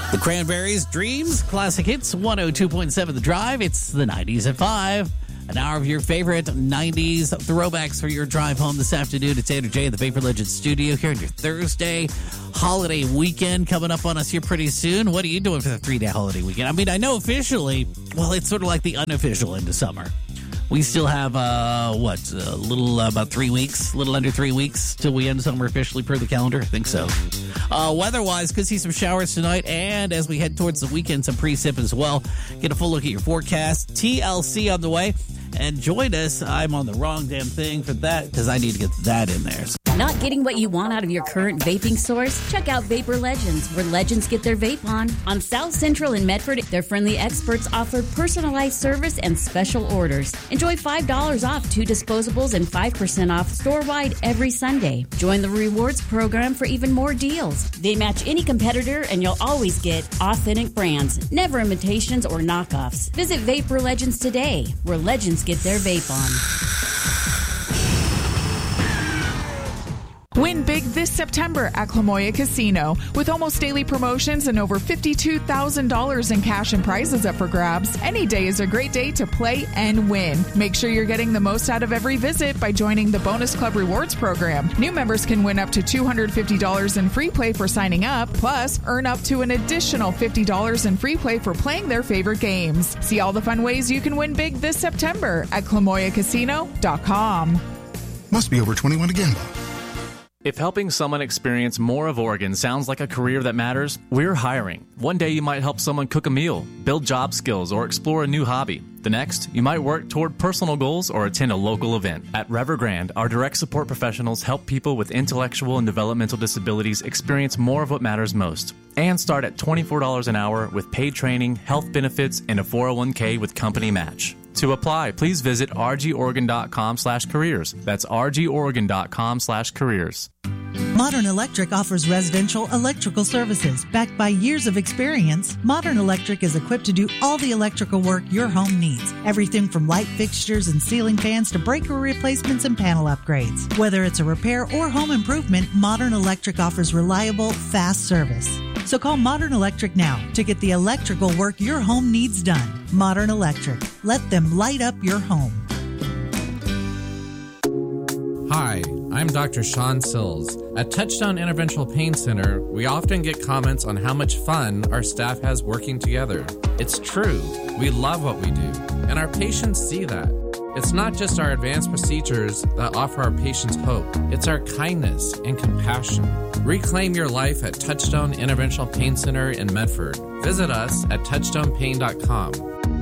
The Cranberries, Dreams, Classic Hits, 102.7 The Drive. It's the 90s at 5. An hour of your favorite 90s throwbacks for your drive home this afternoon. It's Andrew J. in the Vapor Legends studio here on your Thursday holiday weekend coming up on us here pretty soon. What are you doing for the 3-day holiday weekend? I mean, I know officially, well, it's sort of like the unofficial end of summer. We still have, about 3 weeks, a little under 3 weeks till we end summer officially per the calendar. I think so. Weather-wise, could see some showers tonight, and as we head towards the weekend, some precip as well. Get a full look at your forecast. TLC on the way. And join us. I'm on the wrong damn thing for that because I need to get that in there. Not getting what you want out of your current vaping source? Check out Vapor Legends, where legends get their vape on. On South Central in Medford, their friendly experts offer personalized service and special orders. Enjoy $5 off 2 disposables and 5% off store-wide every Sunday. Join the rewards program for even more deals. They match any competitor, and you'll always get authentic brands, never imitations or knockoffs. Visit Vapor Legends today, where legends get their vape on. Win big this September at Clamoya Casino. With almost daily promotions and over $52,000 in cash and prizes up for grabs, any day is a great day to play and win. Make sure you're getting the most out of every visit by joining the Bonus Club Rewards program. New members can win up to $250 in free play for signing up, plus earn up to an additional $50 in free play for playing their favorite games. See all the fun ways you can win big this September at ClamoyaCasino.com. Must be over 21 to gamble. If helping someone experience more of Oregon sounds like a career that matters, we're hiring. One day you might help someone cook a meal, build job skills, or explore a new hobby. The next, you might work toward personal goals or attend a local event. At Evergrande, our direct support professionals help people with intellectual and developmental disabilities experience more of what matters most. And start at $24 an hour with paid training, health benefits, and a 401k with company match. To apply, please visit rgoregon.com/careers. That's rgoregon.com/careers. Modern Electric offers residential electrical services. Backed by years of experience, Modern Electric is equipped to do all the electrical work your home needs. Everything from light fixtures and ceiling fans to breaker replacements and panel upgrades. Whether it's a repair or home improvement, Modern Electric offers reliable, fast service. So call Modern Electric now to get the electrical work your home needs done. Modern Electric. Let them light up your home. Hi, I'm Dr. Sean Sills. At Touchdown Interventional Pain Center, we often get comments on how much fun our staff has working together. It's true. We love what we do, and our patients see that. It's not just our advanced procedures that offer our patients hope. It's our kindness and compassion. Reclaim your life at Touchstone Interventional Pain Center in Medford. Visit us at touchstonepain.com.